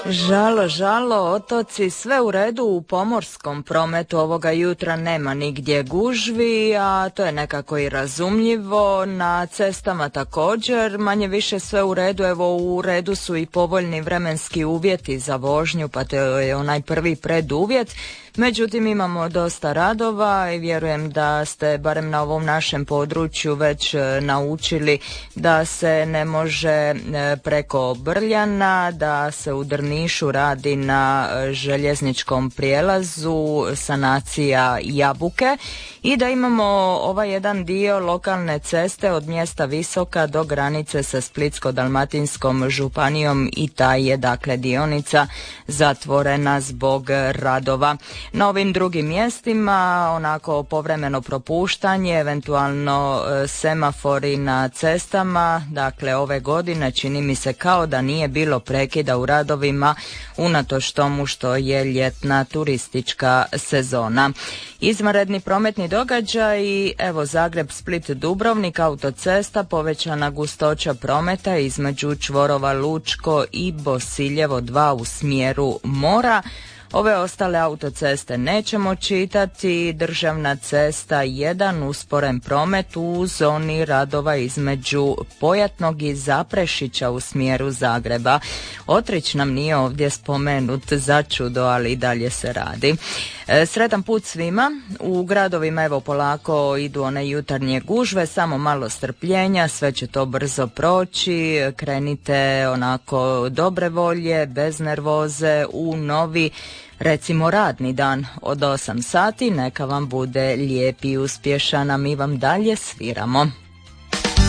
Žalo, žalo, otoci, sve u redu u pomorskom prometu ovoga jutra nema nigdje gužvi, a to je nekako i razumljivo. Na cestama također, manje više sve u redu, evo u redu su i povoljni vremenski uvjeti za vožnju, pa to je onaj prvi preduvjet. Međutim, imamo dosta radova i vjerujem da ste barem na ovom našem području već naučili da se ne može preko Brljana, da se u Drnišu radi na željezničkom prijelazu sanacija Jabuke i da imamo ovaj jedan dio lokalne ceste od mjesta Visoka do granice sa Splitsko-dalmatinskom županijom i ta je dakle dionica zatvorena zbog radova. Na ovim drugim mjestima onako povremeno propuštanje, eventualno semafori na cestama, dakle ove godine čini mi se kao da nije bilo prekida u radovima unatoč tomu što je ljetna turistička sezona. Izvanredni prometni događaj, evo Zagreb, Split, Dubrovnik, autocesta, povećana gustoća prometa između čvorova Lučko i Bosiljevo 2 u smjeru mora. Ove ostale autoceste nećemo čitati. Državna cesta 1 usporen promet u zoni radova između Pojatnog i Zaprešića u smjeru Zagreba. Otrić nam nije ovdje spomenut za čudo, ali i dalje se radi. Sretan put svima. U gradovima evo polako idu one jutarnje gužve, samo malo strpljenja, sve će to brzo proći. Krenite onako dobre volje, bez nervoze u novi recimo radni dan od 8 sati. Neka vam bude lijep i uspješan, a mi vam dalje sviramo.